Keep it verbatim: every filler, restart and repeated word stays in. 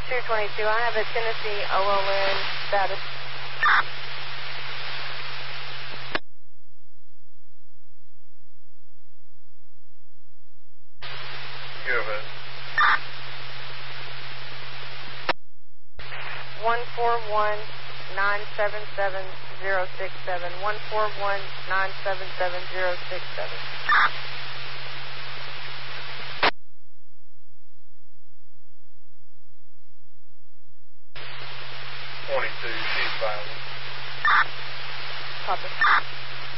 two twenty-two, I have a Tennessee O L N status. Go ahead. one four one nine seven seven zero six seven. one four one nine seven seven zero six seven. twenty-two, she's violent. Copy.